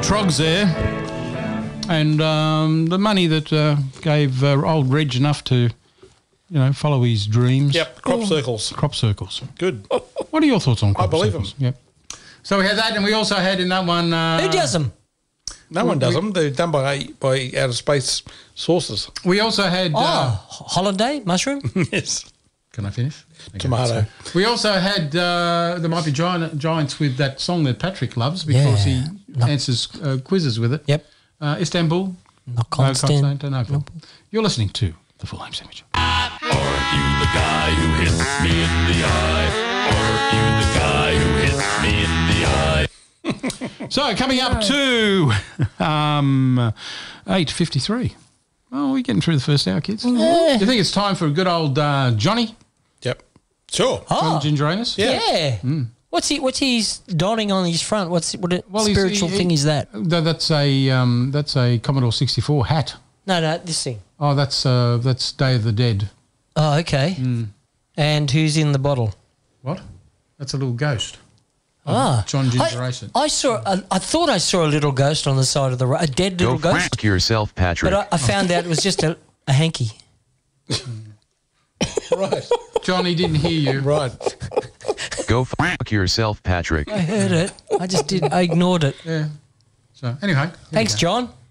Trogs there. And the money that gave old Reg enough to, follow his dreams. Yep, crop circles. Crop circles. Good. What are your thoughts on crop believe circles? Yep. So we had that, and we also had in that one... Who does them? No one does them. They're done by outer space sources. We also had... holiday, mushroom? Yes. Can I finish? Okay, Tomato. We also had There Might Be Giants with that song that Patrick loves because he answers quizzes with it. Yep. Istanbul. Not Constantinople. Nope. You're listening to The Full Aim Sandwich. Aren't you the guy who hits me in the eye? Aren't you the guy who hits me in the eye? So coming up to 8:53. Oh, we're getting through the first hour, kids. Yeah. Do you think it's time for a good old Johnny? Yep. Sure. From Ginger Anus? Yeah. What's he donning on his front? What spiritual thing is that? That's a Commodore 64 hat. No, this thing. Oh, that's Day of the Dead. Oh, okay. And who's in the bottle? What? That's a little ghost. I John Ginger thought I saw a little ghost on the side of the road, a dead little Go ghost. f*** yourself, Patrick. But I found out it was just a hanky. Right. Johnny didn't hear you. Right. Go f*** yourself, Patrick. I heard it. I ignored it. Yeah. So anyway. Thanks, John.